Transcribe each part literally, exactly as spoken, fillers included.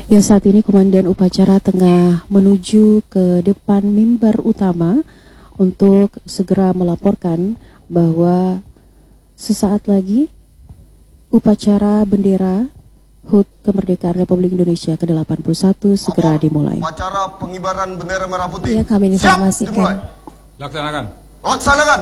Ya, saat ini Komandan Upacara tengah menuju ke depan mimbar utama untuk segera melaporkan bahwa sesaat lagi upacara bendera H U T Kemerdekaan Republik Indonesia ke delapan puluh satu segera dimulai. Upacara pengibaran bendera merah putih. Ya, kami informasikan. Laksanakan. Laksanakan.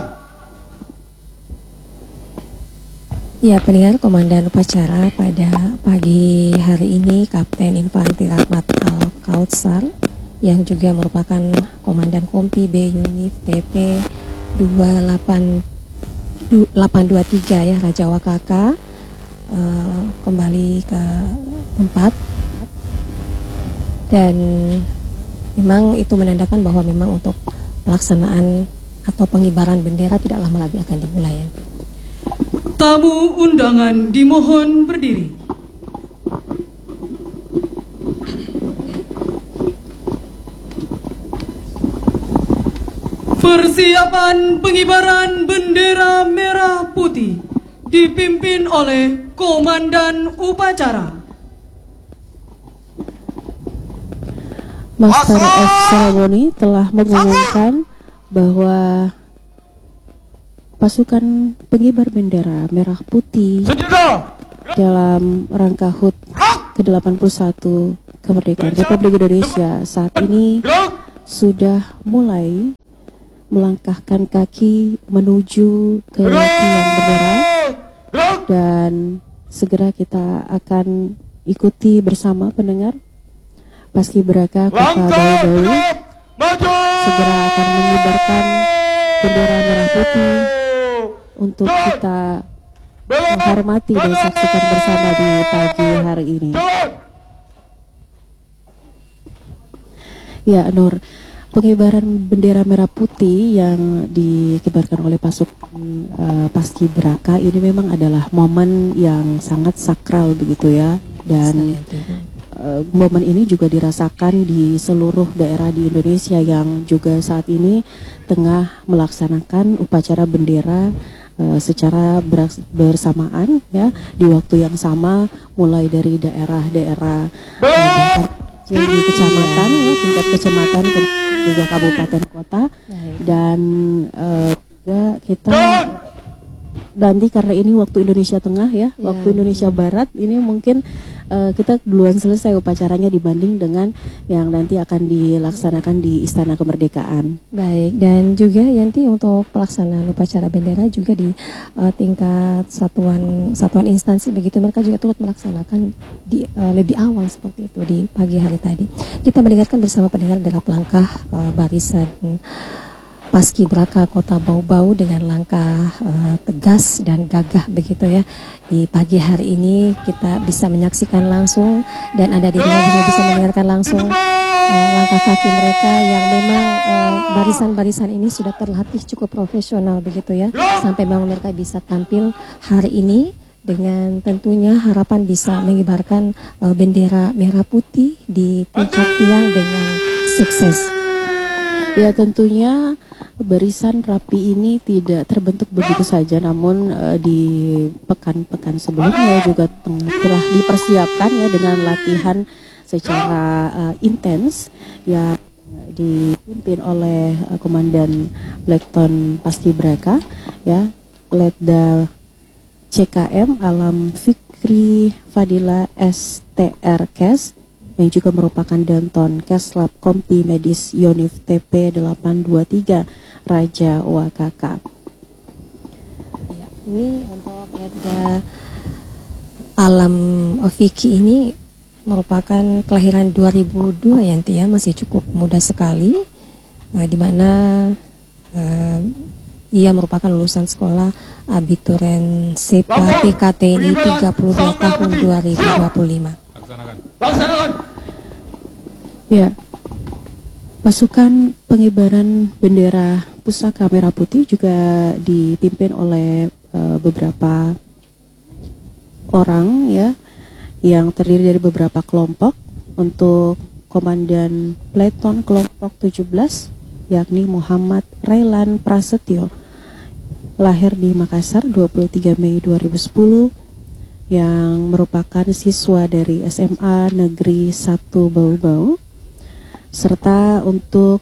Ya, pendengar, Komandan Upacara pada pagi hari ini Kapten Infanteri Rahmat Al-Kautsar yang juga merupakan Komandan Kompi B Unit T P dua delapan dua tiga ya Raja Wakaka uh, kembali ke tempat, dan memang itu menandakan bahwa memang untuk pelaksanaan atau pengibaran bendera tidak lama lagi akan dimulai. Tamu undangan dimohon berdiri. Persiapan pengibaran bendera merah putih dipimpin oleh Komandan Upacara. Master of Ceremony telah mengumumkan bahwa pasukan pengibar bendera merah putih dalam rangka H U T ke delapan puluh satu Kemerdekaan Republik Indonesia saat ini sudah mulai melangkahkan kaki menuju ke tiang bendera, dan segera kita akan ikuti bersama pendengar. Paskibraka Kota Bau-Bau segera akan mengibarkan bendera merah putih untuk kita menghormati dan saksikan bersama di pagi hari ini. Ya, Nur, pengibaran bendera merah putih yang dikibarkan oleh pasukan uh, Paskibraka ini memang adalah momen yang sangat sakral begitu ya, dan uh, momen ini juga dirasakan di seluruh daerah di Indonesia yang juga saat ini tengah melaksanakan upacara bendera uh, secara bersamaan ya, di waktu yang sama, mulai dari daerah-daerah uh, di kecamatan ya, tingkat kecamatan juga kabupaten kota, dan uh, juga kita nanti karena ini waktu Indonesia Tengah ya, ya. Waktu Indonesia Barat ini mungkin uh, kita duluan selesai upacaranya dibanding dengan yang nanti akan dilaksanakan di Istana Kemerdekaan. Baik, dan juga nanti untuk pelaksanaan upacara bendera juga di uh, tingkat satuan satuan instansi begitu, mereka juga turut melaksanakan di uh, lebih awal seperti itu di pagi hari tadi. Kita mendengarkan bersama pendengar derap langkah uh, barisan Paskibraka Kota Bau-Bau dengan langkah uh, tegas dan gagah begitu ya. Di pagi hari ini kita bisa menyaksikan langsung, dan ada di rumah juga bisa mendengarkan langsung uh, langkah kaki mereka yang memang barisan-barisan uh, ini sudah terlatih cukup profesional begitu ya, sampai memang mereka bisa tampil hari ini dengan tentunya harapan bisa mengibarkan uh, bendera merah putih di puncak tiang dengan sukses. Ya, tentunya barisan rapi ini tidak terbentuk begitu saja, namun uh, di pekan-pekan sebelumnya juga telah dipersiapkan ya dengan latihan secara uh, intens yang dipimpin oleh uh, Komandan Blackton Paskibraka ya, Letda C K M Alam Fikri Fadila S T R Kes, yang juga merupakan Danton Keslab Kompi Medis Yonif T P delapan dua tiga Raja Wakaka. Ya, ini untuk Letda Alam Fiki ini merupakan kelahiran dua ribu dua ya, nanti ya, masih cukup muda sekali, nah, di mana uh, ia merupakan lulusan sekolah Abituren S E P A P K T N I tiga puluh dua tahun dua ribu dua puluh lima. Ya, pasukan pengibaran bendera pusaka merah putih juga dipimpin oleh uh, beberapa orang ya, yang terdiri dari beberapa kelompok. Untuk Komandan Pleton kelompok tujuh belas yakni Muhammad Railan Prasetyo, lahir di Makassar dua puluh tiga Mei dua ribu sepuluh, yang merupakan siswa dari S M A Negeri satu Bau-Bau, serta untuk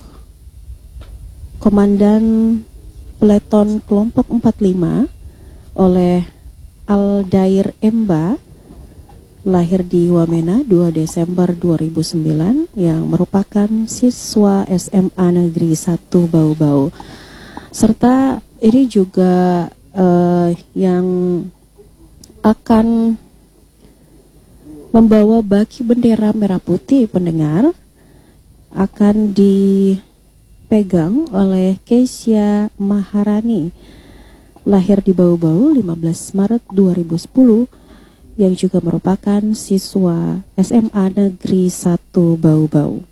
Komandan Peleton Kelompok empat puluh lima oleh Aldair Emba, lahir di Wamena dua Desember dua ribu sembilan, yang merupakan siswa S M A Negeri satu Bau-Bau. Serta ini juga uh, yang akan membawa baki bendera merah putih, pendengar, akan dipegang oleh Keisha Maharani, lahir di Bau-Bau lima belas Maret dua ribu sepuluh, yang juga merupakan siswa S M A Negeri satu Bau-Bau.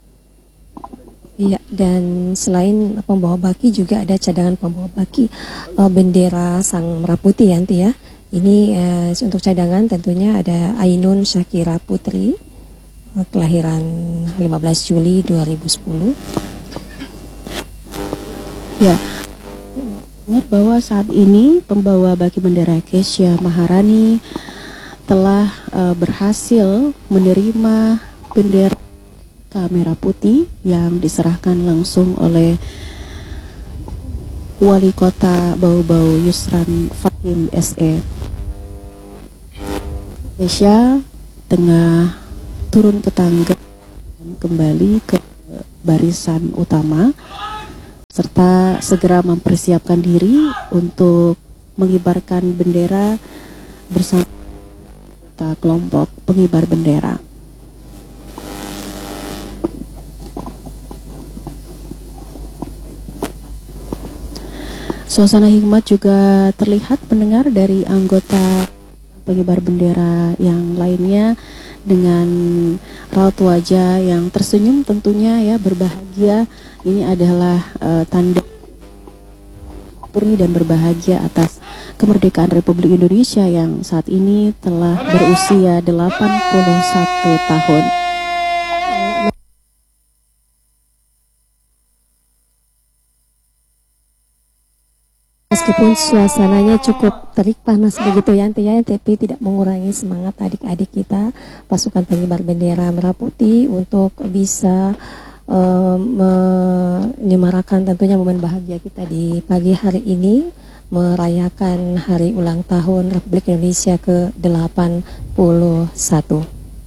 Iya, dan selain pembawa baki juga ada cadangan pembawa baki uh, bendera Sang Merah Putih, Yanti ya. Ini uh, untuk cadangan tentunya ada Ainun Syakira Putri, uh, kelahiran lima belas Juli dua ribu sepuluh. Ya, ingat bahwa saat ini pembawa baki bendera Keisha Maharani telah uh, berhasil menerima bendera merah putih yang diserahkan langsung oleh Wali Kota Bau-Bau Yusran Fahim S E. Keisha tengah turun ke tangga dan kembali ke barisan utama, serta segera mempersiapkan diri untuk mengibarkan bendera bersama kelompok pengibar bendera. Suasana hikmat juga terlihat, pendengar, dari anggota pengibar bendera yang lainnya dengan raut wajah yang tersenyum tentunya ya, berbahagia. Ini adalah uh, tanda purni dan berbahagia atas kemerdekaan Republik Indonesia yang saat ini telah berusia delapan puluh satu tahun. Meskipun suasananya cukup terik panas begitu ya, Yanti ya, tapi tidak mengurangi semangat adik-adik kita pasukan pengibar bendera merah putih untuk bisa uh, menyemarakan tentunya momen bahagia kita di pagi hari ini, merayakan hari ulang tahun Republik Indonesia ke delapan puluh satu.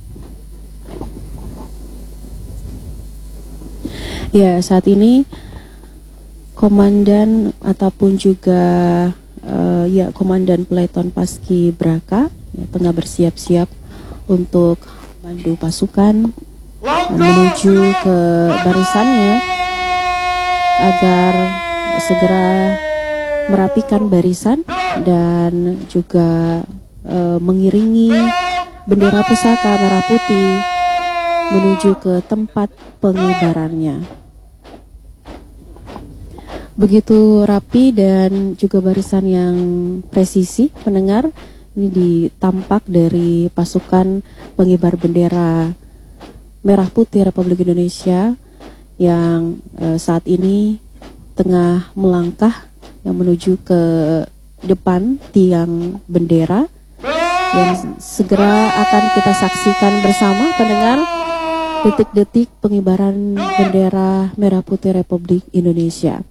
Ya, saat ini Komandan ataupun juga uh, ya Komandan Peleton Paski Braka ya, tengah bersiap-siap untuk memandu pasukan menuju ke barisannya agar segera merapikan barisan dan juga uh, mengiringi bendera pusaka merah putih menuju ke tempat pengibarannya. Begitu rapi dan juga barisan yang presisi, pendengar. Ini ditampak dari pasukan pengibar bendera merah putih Republik Indonesia yang eh, saat ini tengah melangkah yang menuju ke depan tiang bendera yang segera akan kita saksikan bersama, pendengar, detik-detik pengibaran bendera merah putih Republik Indonesia.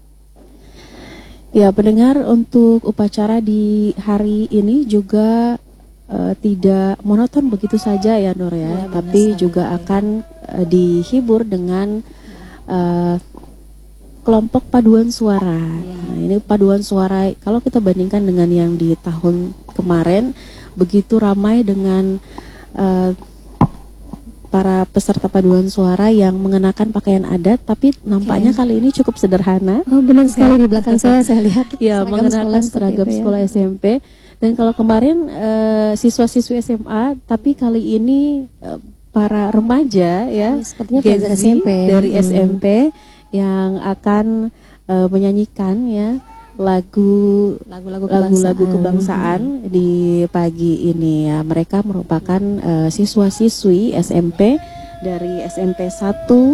Ya, pendengar, untuk upacara di hari ini juga uh, tidak monoton begitu saja ya, Nur ya, ya tapi juga ya. akan uh, dihibur dengan uh, kelompok paduan suara. Ya. Nah, ini paduan suara kalau kita bandingkan dengan yang di tahun kemarin begitu ramai dengan uh, para peserta paduan suara yang mengenakan pakaian adat, tapi nampaknya okay. kali ini cukup sederhana. Oh, benar sekali, di belakang saya saya lihat. Ya, mengenakan seragam sekolah ya. S M P. Dan kalau kemarin uh, siswa-siswi S M A, tapi kali ini uh, para remaja ya, sepertinya Gen Z S M P dari hmm. S M P yang akan uh, menyanyikan ya lagu lagu-lagu lagu-lagu kebangsaan. kebangsaan di pagi ini ya. Mereka merupakan uh, siswa-siswi S M P dari S M P satu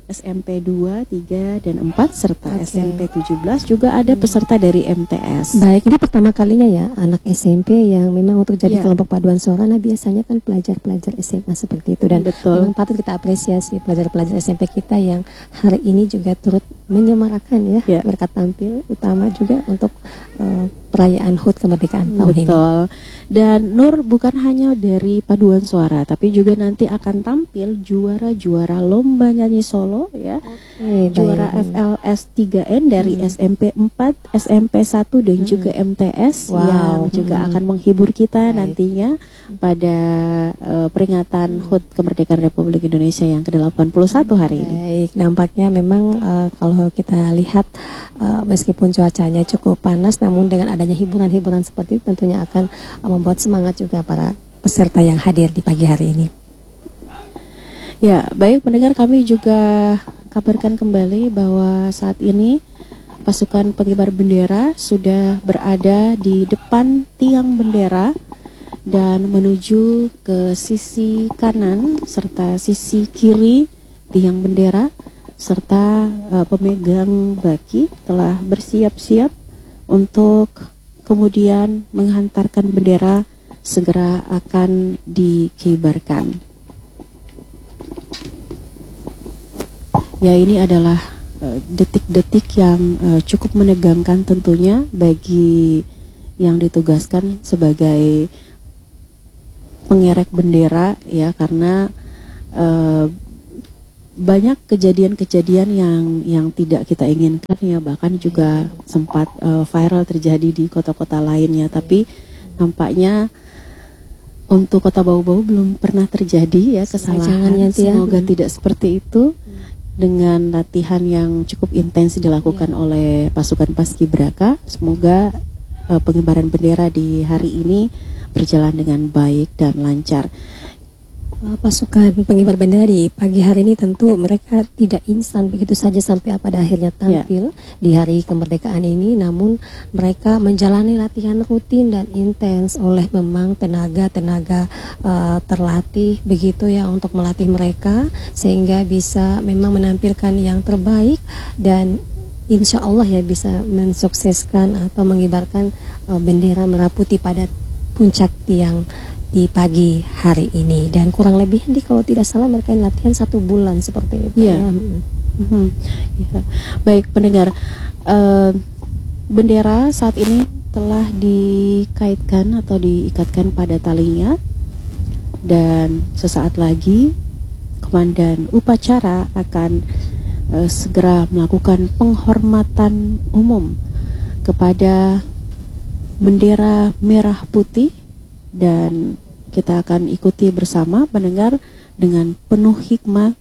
S M P dua, tiga, dan empat serta Oke. S M P tujuh belas juga ada peserta dari M T S. Baik, ini pertama kalinya ya anak S M P yang memang untuk jadi Ya. kelompok paduan suara. Nah biasanya kan pelajar-pelajar S M A seperti itu, dan Betul. memang patut kita apresiasi pelajar-pelajar S M P kita yang hari ini juga turut menyemarakan ya, Ya. mereka tampil utama juga untuk eh, perayaan H U T kemerdekaan tahun ini. Betul. Dan Nur bukan hanya dari paduan suara, tapi juga nanti akan tampil juara-juara lomba nyanyi solo ya. Oke, Juara baik. F L S tiga N dari S M P empat, S M P satu dan juga M T S Wow. yang juga Hmm. akan menghibur kita Baik. nantinya pada eh, peringatan H U T Kemerdekaan Republik Indonesia yang ke delapan puluh satu hari ini. Baik, nampaknya memang eh, kalau kita lihat eh, meskipun cuacanya cukup panas, namun dengan adanya hiburan-hiburan seperti itu tentunya akan eh, membuat semangat juga para peserta yang hadir di pagi hari ini. Ya, baik pendengar, kami juga kabarkan kembali bahwa saat ini pasukan pengibar bendera sudah berada di depan tiang bendera dan menuju ke sisi kanan serta sisi kiri tiang bendera, serta uh, pemegang baki telah bersiap-siap untuk kemudian menghantarkan bendera segera akan dikibarkan. Ya, ini adalah uh, detik-detik yang uh, cukup menegangkan tentunya bagi yang ditugaskan sebagai pengerek bendera ya, karena uh, banyak kejadian-kejadian yang yang tidak kita inginkan ya, bahkan juga sempat uh, viral terjadi di kota-kota lainnya, tapi nampaknya untuk Kota Bau-Bau belum pernah terjadi ya kesalahan. Jangan Yanti ya. Semoga tidak seperti itu. Dengan latihan yang cukup intens dilakukan Ya. oleh pasukan Paskibraka, semoga uh, pengibaran bendera di hari ini berjalan dengan baik dan lancar. Eh, Pasukan pengibar bendera di pagi hari ini tentu mereka tidak instan begitu saja sampai pada akhirnya tampil di hari kemerdekaan ini, namun mereka menjalani latihan rutin dan intens oleh memang tenaga-tenaga eh, terlatih begitu ya untuk melatih mereka sehingga bisa memang menampilkan yang terbaik dan insya Allah ya bisa mensukseskan atau mengibarkan eh, bendera merah putih pada puncak tiang di pagi hari ini. Dan kurang lebih nanti kalau tidak salah mereka latihan satu bulan seperti itu. Iya. Ya. Mhm. Ya. Baik pendengar, eh, bendera saat ini telah dikaitkan atau diikatkan pada talinya, dan sesaat lagi Komandan Upacara akan eh, segera melakukan penghormatan umum kepada bendera merah putih, dan kita akan ikuti bersama pendengar dengan penuh hikmat,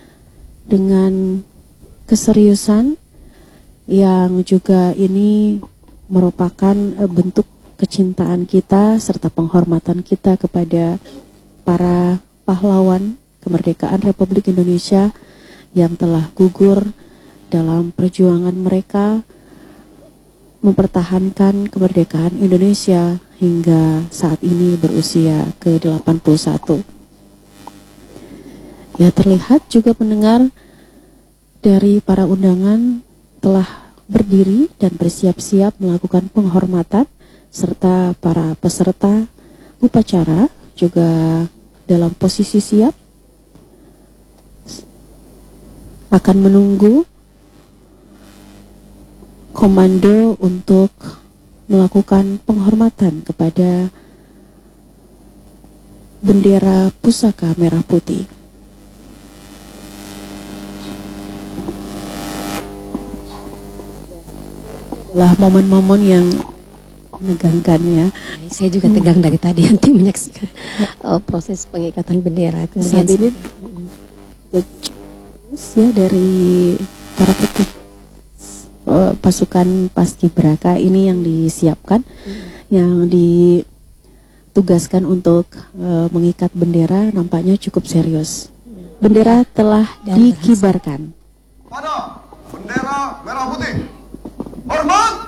dengan keseriusan yang juga ini merupakan eh, bentuk kecintaan kita serta penghormatan kita kepada para pahlawan kemerdekaan Republik Indonesia yang telah gugur dalam perjuangan mereka mempertahankan kemerdekaan Indonesia hingga saat ini berusia ke delapan puluh satu. Ya, terlihat juga pendengar dari para undangan telah berdiri dan bersiap-siap melakukan penghormatan, serta para peserta upacara juga dalam posisi siap akan menunggu komando untuk melakukan penghormatan kepada bendera pusaka merah putih. Adalah momen-momen yang menegangkan ya. Saya juga tegang dari tadi nanti menyaksikan uh, proses pengikatan bendera. Kemudian Saat ini terus ya dari para petugas uh, pasukan Paskibraka ini yang disiapkan, hmm. yang ditugaskan untuk uh, mengikat bendera nampaknya cukup serius. Bendera telah Dan dikibarkan. Pada bendera merah putih. Hormat!